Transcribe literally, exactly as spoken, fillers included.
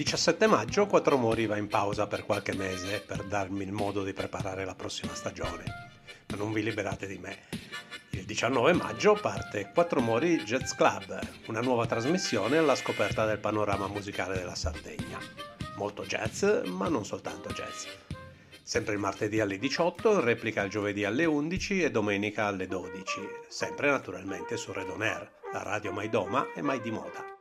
diciassette maggio Quattro Mori va in pausa per qualche mese per darmi il modo di preparare la prossima stagione, ma non vi liberate di me. Il diciannove maggio parte Quattro Mori Jazz Club, una nuova trasmissione alla scoperta del panorama musicale della Sardegna. Molto jazz, ma non soltanto jazz. Sempre il martedì alle diciotto, replica il giovedì alle undici e domenica alle dodici, sempre naturalmente su Red On Air, la radio mai doma e mai di moda.